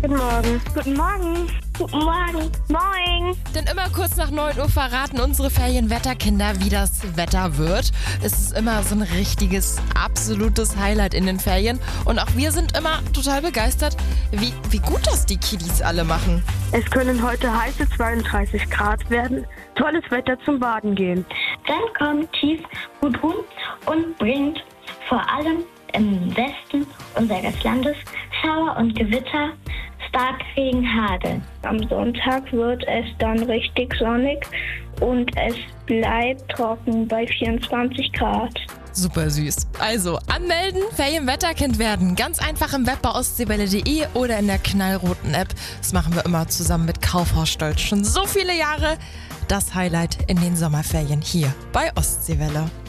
Guten Morgen. Guten Morgen. Guten Morgen. Moin. Denn immer kurz nach 9 Uhr verraten unsere Ferienwetterkinder, wie das Wetter wird. Es ist immer so ein richtiges, absolutes Highlight in den Ferien. Und auch wir sind immer total begeistert, wie gut das die Kiddies alle machen. Es können heute heiße 32 Grad werden. Tolles Wetter zum Baden gehen. Dann kommt tief Gudrun und bringt vor allem im Westen unseres Landes Schauer und Gewitter, Starkregen, Hagel. Am Sonntag wird es dann richtig sonnig und es bleibt trocken bei 24 Grad. Super süß. Also anmelden, Ferienwetterkind werden. Ganz einfach im Web bei ostseewelle.de oder in der knallroten App. Das machen wir immer zusammen mit Kaufhaus Stolz. Schon so viele Jahre. Das Highlight in den Sommerferien hier bei Ostseewelle.